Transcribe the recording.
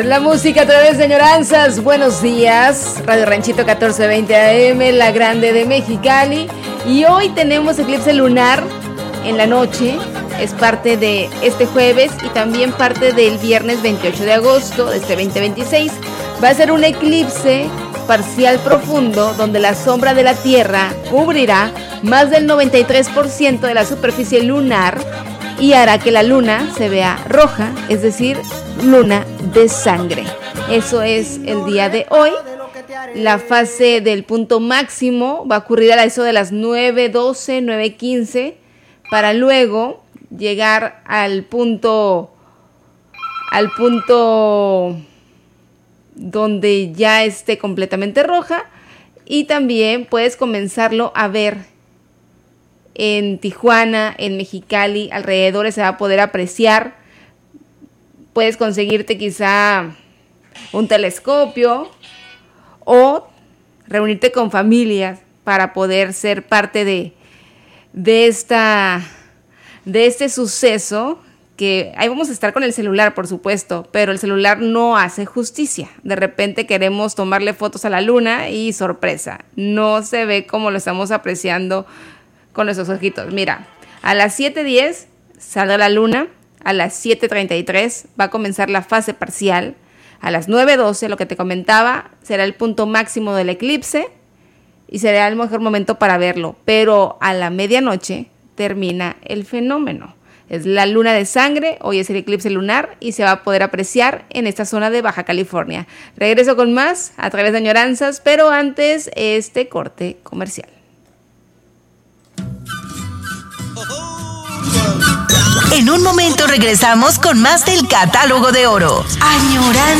Es la música a través de Añoranzas. Buenos días, Radio Ranchito 1420 AM, La Grande de Mexicali. Y hoy tenemos eclipse lunar en la noche. Es parte de este jueves y también parte del viernes 28 de agosto de este 2026. Va a ser un eclipse parcial profundo donde la sombra de la Tierra cubrirá más del 93% de la superficie lunar y hará que la luna se vea roja, es decir, luna de sangre. Eso es el día de hoy. La fase del punto máximo va a ocurrir a eso de las 9:12, 9:15, para luego llegar al punto donde ya esté completamente roja, y también puedes comenzarlo a ver en Tijuana, en Mexicali, alrededor se va a poder apreciar. Puedes conseguirte quizá un telescopio o reunirte con familias para poder ser parte de este suceso, que ahí vamos a estar con el celular, por supuesto, pero el celular no hace justicia. De repente queremos tomarle fotos a la luna y sorpresa, no se ve como lo estamos apreciando con nuestros ojitos. Mira, a las 7:10 saldrá la luna, a las 7:33 va a comenzar la fase parcial, a las 9:12, lo que te comentaba, será el punto máximo del eclipse y será el mejor momento para verlo, pero a la medianoche termina el fenómeno. Es la luna de sangre, hoy es el eclipse lunar y se va a poder apreciar en esta zona de Baja California. Regreso con más a través de Añoranzas, pero antes este corte comercial. En un momento regresamos con más del Catálogo de Oro. Añoranzas.